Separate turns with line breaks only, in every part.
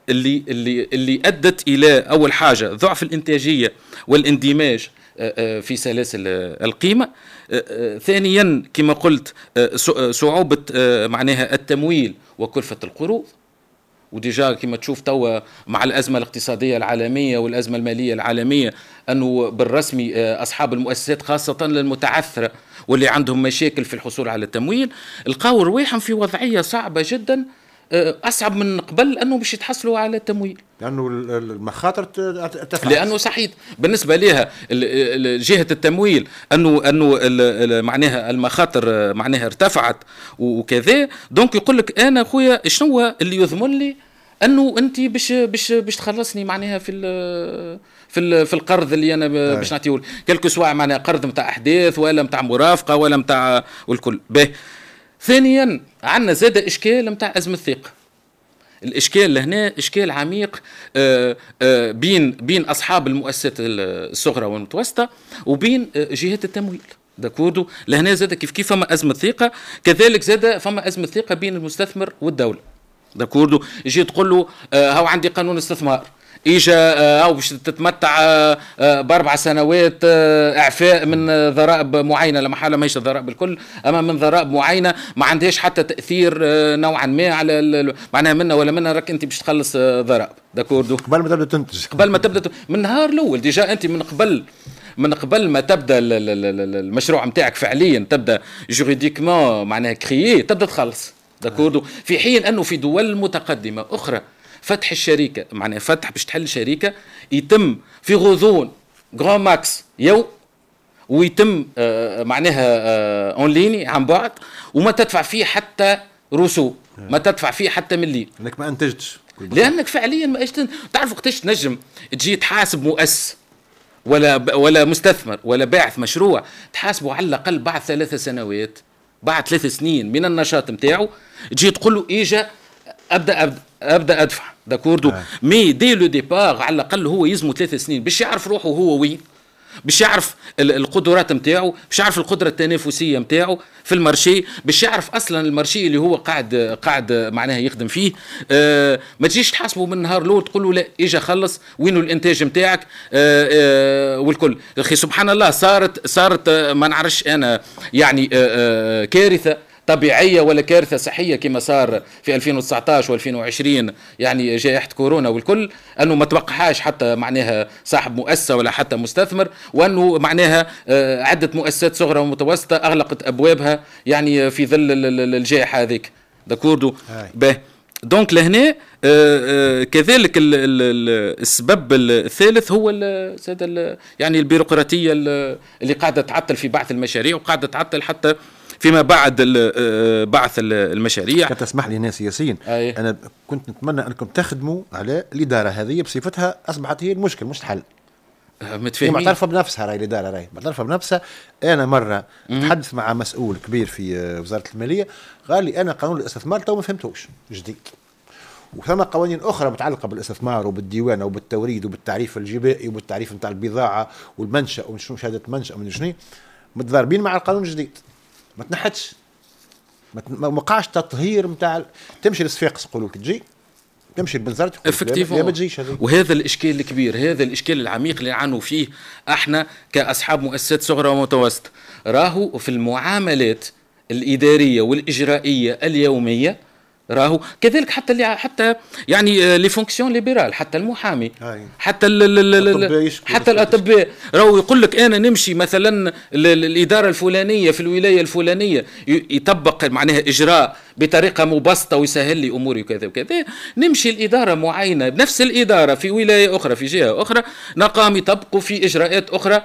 اللي ادت الى اول حاجه ضعف الانتاجيه والاندماج في سلاسل القيمه. ثانيا كما قلت صعوبه معناها التمويل وكلفه القروض، وديجا كما تشوف توا مع الأزمة الاقتصادية العالمية والأزمة المالية العالمية أنه بالرسمي أصحاب المؤسسات خاصة المتعثرة واللي عندهم مشاكل في الحصول على التمويل لقاو رواحهم في وضعية صعبة جدا، أصعب من قبل أنه باش يتحصلوا على التمويل،
لأنه المخاطر ارتفعت،
لأنه صحيح بالنسبة لها جهة التمويل أنه معناها المخاطر معناها ارتفعت وكذا. دونك يقول لك أنا خويا شنو اللي يضمن لي أنه أنت باش تخلصني معناها في القرض اللي أنا باش نعطيه كلكو سواء معناها قرض متاع أحداث ولا متاع مرافقة ولا متاع والكل به. ثانيا عندنا زاد إشكال متاع أزمة الثقة. الإشكال لهنا إشكال عميق بين أصحاب المؤسسات الصغرى والمتوسطة وبين جهات التمويل. داكوردو لهنا زاد كيف فما أزمة ثقة، كذلك زاد فما أزمة ثقة بين المستثمر والدولة. داكوردو يجي تقول له هاو عندي قانون استثمار، إجا أو باش تتمتع ب4 سنوات إعفاء من ضرائب معينة، لا محالة ماهيش الضرائب الكل، أما من ضرائب معينة ما عندهاش حتى تأثير نوعا ما على معناها منا ولا منا، راك أنت باش تخلص ضرائب. داكوردو
قبل ما تبدأ تنتج،
قبل ما تبدأ من النهار الأول ديجا أنت من قبل ما تبدأ المشروع متاعك فعليا تبدأ جوريديكمون معناها كريي تبدأ تخلص. داكوردو في حين أنه في دول متقدمة أخرى فتح الشركة معناها فتح باش تحل شركة يتم في غضون غران ماكس يوم، ويتم معناها اون ليني عن بعد، وما تدفع فيه حتى رسوم، ما تدفع فيه حتى مليم،
لانك ما انتجتش،
لانك فعليا ما تعرف وقتاش تنجم تجي تحاسب مؤسس ولا مستثمر ولا باعث مشروع تحاسبه على الاقل بعد 3 سنوات، بعد 3 سنين من النشاط نتاعو، تجي تقول له اجا ابدا ادفع. داكوردو مي دي لو ديبار على الاقل هو يزمو 3 سنين باش يعرف روحه هو وين، باش يعرف القدرات نتاعو، باش يعرف القدره التنافسيه نتاعو في المارشي، باش يعرف اصلا المارشي اللي هو قاعد معناها يخدم فيه. ما تجيش تحاسبه من النهار الاول تقول له لا اجا خلص وينو الانتاج نتاعك والكل. اخي سبحان الله صارت ما نعرفش انا يعني كارثه طبيعية ولا كارثة صحية كما صار في 2019 و2020 يعني جائحة كورونا والكل، أنه ما توقعهاش حتى معناها صاحب مؤسسة ولا حتى مستثمر، وأنه معناها عدة مؤسسات صغرى ومتوسطة أغلقت أبوابها يعني في ظل الجائحة هذيك. داكوردو به دونك لهنا كذلك السبب الثالث هو يعني البيروقراطية اللي قاعدة تعطل في بعث المشاريع وقاعدة تعطل حتى فيما بعد بعث المشاريع.
تسمح لي ناس ياسين، أنا كنت نتمنى أنكم تخدموا على الإدارة هذه بصفتها أصبحت هي المشكل مش الحل.
متفاهمين.
معترفة بنفسها راي الإدارة، راي معترفة بنفسها. أنا مرة تحدث مع مسؤول كبير في وزارة المالية قال لي أنا قانون الاستثمار تو ما فهمتوش جديد، وثم قوانين أخرى متعلقة بالاستثمار وبالديوان وبالتوريد وبالتعريف الجبائي وبالتعريف نتاع البضاعة والمنشأ وشنو شهادة منشأ ومن شنو متضاربين مع القانون الجديد. ما تنحتش، ما وقعش تطهير نتاع تمشي للصفاقس يقولوا لك تجي، تمشي البنزرت يقولوا ما تجيش.
وهذا الاشكال الكبير، هذا الاشكال العميق اللي نعانوا فيه احنا كاصحاب مؤسسات صغرى ومتوسطه، راهو في المعاملات الاداريه والاجرائيه اليوميه، راهو كذلك حتى يعني لي فونكسيون ليبرال، حتى المحامي حتى حتى الاطباء راهو يقول لك انا نمشي مثلا الاداره الفلانيه في الولايه الفلانيه يطبق معناها اجراء بطريقه مبسطه ويسهل لي اموري وكذا وكذا، نمشي الاداره معينه بنفس الاداره في ولايه اخرى في جهه اخرى نقام يطبقوا في اجراءات اخرى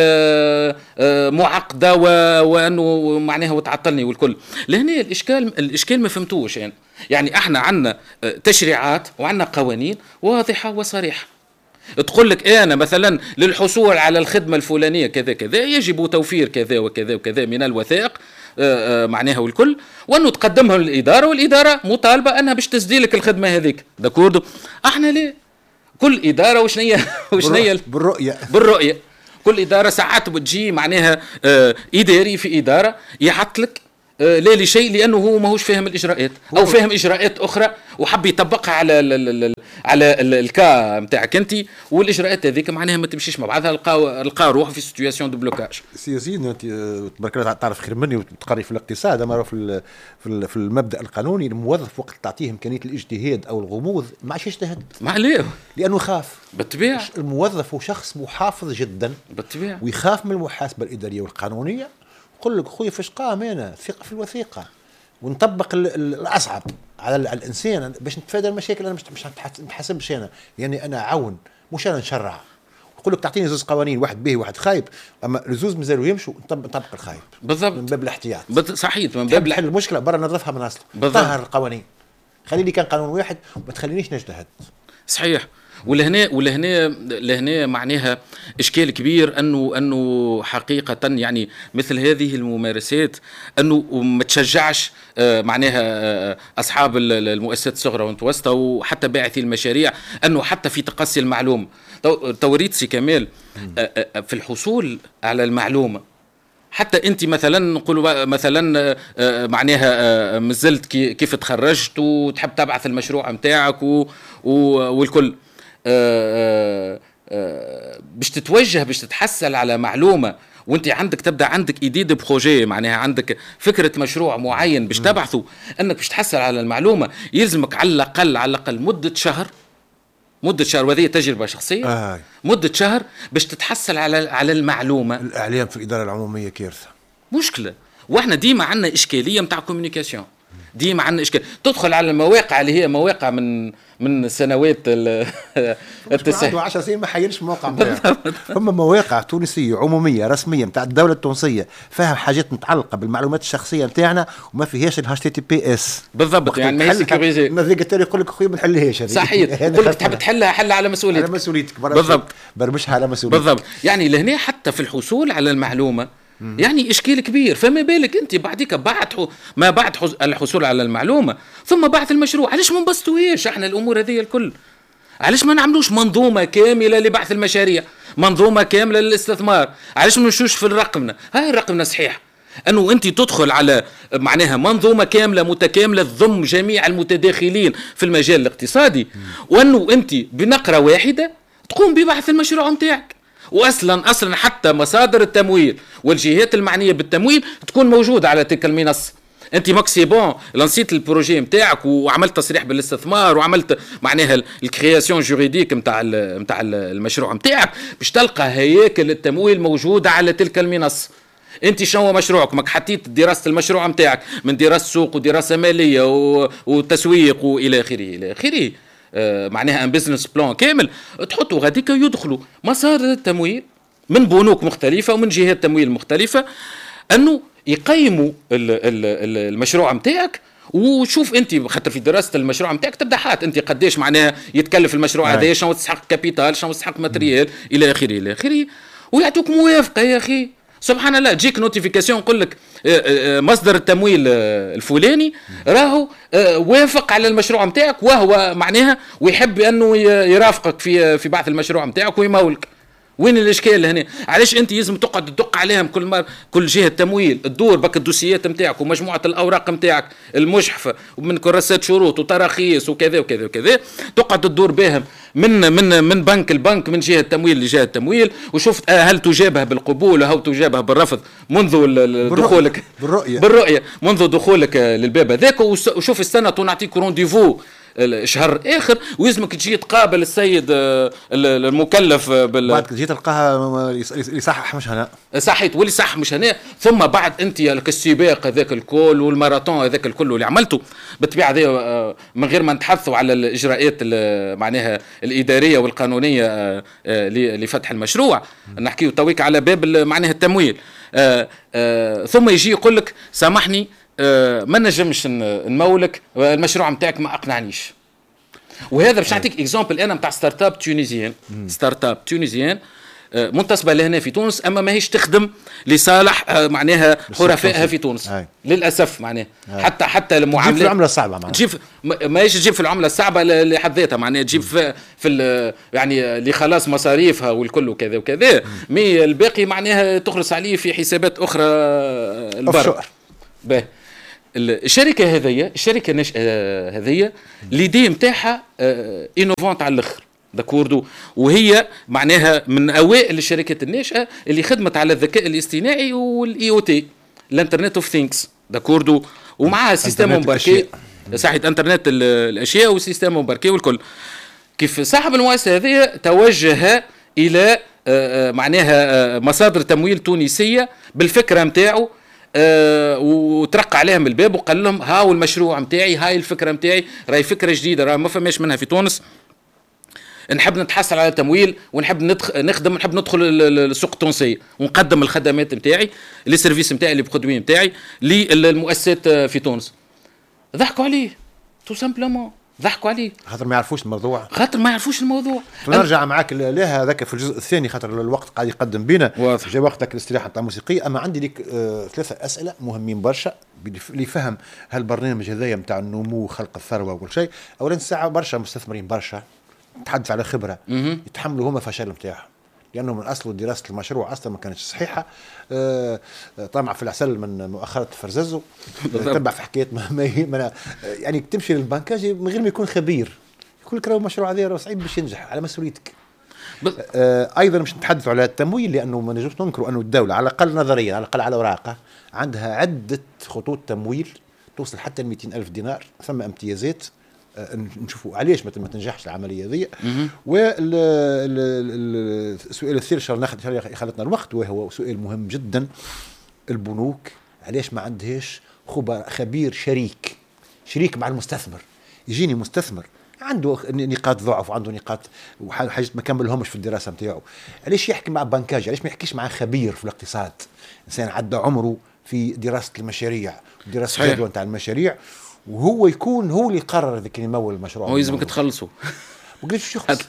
معقده وانه معناها وتعطلني والكل. لهنا الاشكال ما فهمتوش يعني احنا عندنا تشريعات وعندنا قوانين واضحه وصريحه تقول لك انا مثلا للحصول على الخدمه الفلانيه كذا كذا يجب توفير كذا وكذا وكذا من الوثائق معناها والكل، وانه تقدمها للاداره والاداره مطالبه انها باش تسدي لك الخدمه هذيك. داكوردو احنا ليه كل اداره وشنية بالرؤيه كل اداره ساعات بتجي معناها اداري في اداره يحط لك لا لشيء لانه هو ماهوش فاهم الاجراءات او فاهم اجراءات اخرى وحب يطبقها على على الكا نتاعك انت، والاجراءات هذيك معناها ما تمشيش مع بعضها، القى روحه في سيتوياسيون دو بلوكاج.
سي ياسين انت تبارك الله تعرف خير مني وتقري في الاقتصاد، اما في المبدا القانوني الموظف وقت تعطيه امكانيه الاجتهاد او الغموض ما عادش يجتهد.
ما عليه،
لانه يخاف.
بالطبيعه
الموظف هو شخص محافظ جدا،
بالطبيعه،
ويخاف من المحاسبه الاداريه والقانونيه. يقول لك خويا فاش قام انا ثقه في الوثيقه ونطبق الاصعب على الانسان باش نتفادى المشاكل. انا مش نحاسبش انا، يعني انا عون مش انا نشرع. يقول لك تعطيني زوز قوانين، واحد به واحد خايب، اما الزوز مازالوا يمشوا نطبق الخايب
بالضبط
من باب الاحتياط.
صحيح، من باب
نحل المشكله برا نظفها من اصله. طهر القوانين، خلي لي كان قانون واحد وما تخلينيش نجتهد.
صحيح. ولهنا معناها اشكال كبير انه حقيقه يعني مثل هذه الممارسات انه ما تشجعش معناها اصحاب المؤسسات الصغرى والمتوسطه وحتى باعثي المشاريع انه حتى في تقصي المعلومه. توريد سي كمال في الحصول على المعلومه، حتى انت مثلا نقولوا مثلا معناها مازلت كيف تخرجت وتحب تبعث المشروع نتاعك والكل باش تتوجه باش تتحصل على معلومه، وانت تبدا عندك ايدي دو بروجي، معناها عندك فكره مشروع معين باش تبعثه، انك باش تحصل على المعلومه يلزمك على الاقل مده شهر، وهذه تجربه شخصيه. مده شهر باش تتحصل على المعلومه.
الاعلام في الاداره العموميه كارثه،
مشكله. واحنا ديما عندنا اشكاليه نتاع كوميونيكاسيون، ديما عندنا اشكال. تدخل على المواقع اللي هي مواقع من سنوات
عنده 10 سنين ما حيرش موقع نتاعو. فما مواقع تونسيه عموميه رسميه نتاع الدوله التونسيه فيها حاجات متعلقه بالمعلومات الشخصيه نتاعنا وما فيهاش الهاش تي بي اس.
بالضبط، يعني ما هي سيكوريزي.
ما ذيك التالي يقول لك خويا ما نحلهاش هذه.
صحيح، يقول لك تحب تحلها حل على مسؤوليتك.
على مسؤوليتك
بالضبط،
برمشها على مسؤوليتك.
بالضبط. يعني لهنا حتى في الحصول على المعلومه يعني اشكال كبير. فما بالك انت بعديك بعد الحصول على المعلومه ثم بعد المشروع، علاش ما نبسطوهاش احنا الامور هذه الكل؟ علاش ما نعملوش منظومه كامله لبحث المشاريع، منظومه كامله للاستثمار؟ علاش ما نمشوش في الرقمنه؟ هاي الرقمنه صحيح انه انت تدخل على معناها منظومه كامله متكامله تضم جميع المتداخلين في المجال الاقتصادي، وانه انت بنقره واحده تقوم ببحث المشروع نتاعك. واصلا حتى مصادر التمويل والجهات المعنيه بالتمويل تكون موجوده على تلك المنصه. انت ماكسي بون لانسيت البروجي نتاعك وعملت تصريح بالاستثمار وعملت معناها الكرياسيون جوريديك نتاع المشروع نتاعك، باش تلقى هياكل التمويل موجوده على تلك المنصه. انت شنو مشروعك؟ ماك حطيت دراسه المشروع نتاعك من دراسه سوق ودراسه ماليه وتسويق والى اخره الى اخره، معناها ان بزنس بلان كامل تحطوا غاديك يدخلوا مصادر التمويل من بنوك مختلفه ومن جهات تمويل مختلفه انه يقيموا المشروع نتاعك. وشوف انت خاطر في دراسه المشروع نتاعك تبدا حات انت قداش معناها يتكلف المشروع هذا، شنو تستحق كابيتال، شنو تستحق ماتريال الى اخره الى اخره، ويعطوك موافقه. يا اخي سبحان الله تجيك نوتيفيكاسيون يقول لك مصدر التمويل الفلاني راهو وافق على المشروع نتاعك، وهو معناها ويحب انه يرافقك في بعث المشروع نتاعك ويمولك. وين الاشكال هنا؟ علاش انت لازم تقعد تدق عليهم كل جهه تمويل تدور بك الدوسيات نتاعك ومجموعه الاوراق نتاعك المجحفه ومن كراسات شروط وتراخيص وكذا وكذا وكذا، تقعد تدور بهم من بنك البنك، من جهه تمويل لجهه تمويل، وشوف هل تجابه بالقبول او تجابه بالرفض منذ دخولك بالرؤيه منذ دخولك للباب هذاك. وشوف السنه نعطيك رونديفو شهر اخر ويلزمك تجي تقابل السيد المكلف
بعد تجي تلقاها يصحح مش هنا
صحيت واللي صح مش هنا. ثم بعد انت السباق هذاك الكل والماراثون هذاك الكل اللي عملته بالطبيعه هذه من غير ما نتحدثوا على الاجراءات معناها الاداريه والقانونيه لفتح المشروع، نحكيو تويك على باب معناها التمويل. ثم يجي يقول لك سامحني ما نجمش نمولك المشروع نتاعك ما اقنعنيش. وهذا باش نعطيك اكزامبل انا نتاع ستارت اب تونيزيان منتصبه لهنا في تونس، اما ماهيش تخدم لصالح معناها حرفائها في تونس للاسف. معناها حتى المعاملات
تجيب في العمله الصعبه،
تجيب ماهيش تجيب في العمله الصعبه لحد ذاتها، معناها تجيب في يعني اللي خلاص مصاريفها والكل وكذا وكذا، مي الباقي معناها تخلص عليه في حسابات اخرى البر. الشركه هذيا، الشركه هذيا ليدي نتاعها انوفونت على الاخر داكوردو، وهي معناها من اوائل الشركات الناشئه اللي خدمت على الذكاء الاصطناعي والاي او تي، الانترنت اوف ثينكس داكوردو، ومعها سيستم مباركي صحيح انترنت الاشياء وسيستم مباركي والكل. كيف صاحب المؤسسه هذه توجه الى معناها مصادر تمويل تونسيه بالفكره نتاعو، وترقى عليهم الباب وقال لهم هاو المشروع نتاعي، هاي الفكره نتاعي، راهي فكره جديده راه ما فماش منها في تونس، نحب نتحصل على تمويل ونحب نخدم ونحب ندخل السوق التونسيه ونقدم الخدمات نتاعي، لي سيرفيس نتاعي، لي برودوي نتاعي للمؤسسات في تونس. ضحكوا عليه تو سامبلومون، ضحكوا عليه
خاطر ما يعرفوش الموضوع،
خاطر ما يعرفوش الموضوع.
نرجع معاك لها هذاك في الجزء الثاني خاطر الوقت قاعد يقدم بينا، جاء وقتك الاستراحه تاع الموسيقيه. اما عندي لك ثلاثه اسئله مهمين برشا لفهم هالبرنامج هذايا نتاع النمو وخلق الثروه وكل شيء. اولا الساعه برشا مستثمرين برشا تحدث على خبره يتحملوا هما فشل نتاعهم، لانه من اصله دراسه المشروع اصلا ما كانتش صحيحه. طمع في العسل من مؤخره فرززو، تبع في حكايه ما يعني تمشي للبنكاج من غير ما يكون خبير، يقول لك راهو المشروع هذا راه صعيب باش ينجح على مسؤوليتك. ايضا مش نتحدثوا على التمويل، لانه ما نجمش ننكروا انه الدوله على الاقل نظريا، على الاقل على اوراقها، عندها عده خطوط تمويل توصل حتى ل 200,000 دينار، ثم امتيازات نشوفوا علاش ما تنجحش العمليه هذه. والسؤال الثالث خلطنا الوقت وهو سؤال مهم جدا، البنوك علاش ما عندهاش خبير شريك مع المستثمر؟ يجيني مستثمر عنده نقاط ضعف وعنده نقاط وحاجات ما كملهمش في الدراسه نتاعو، علاش يحكي مع بنكاج؟ علاش ما يحكيش مع خبير في الاقتصاد، انسان عدى عمره في دراسه المشاريع ودراسه الجدوى نتاع المشاريع، وهو يكون هو اللي يقرر اذا كان يمول المشروع.
هو يلزمك تخلصوا
ما قلتش شخص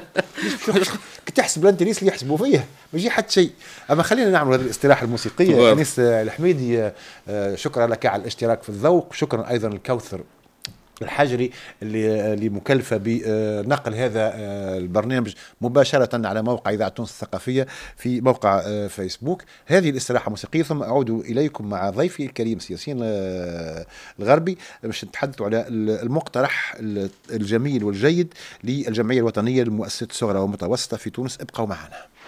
تحسب الانتريس اللي يحسبوا فيه ما يجي حتى شيء. اما خلينا نعمل هذه الاستراحه الموسيقيه. انيس الحميدي، شكرا لك على الاشتراك في الذوق، شكرا ايضا لكوثر الحجري اللي مكلفة بنقل هذا البرنامج مباشرة على موقع إذاعة تونس الثقافية في موقع فيسبوك. هذه الاستراحة موسيقية، ثم أعود إليكم مع ضيفي الكريم ياسين الغربي باش نتحدثوا على المقترح الجميل والجيد للجمعية الوطنية للمؤسسات الصغرى والمتوسطة في تونس. ابقوا معنا.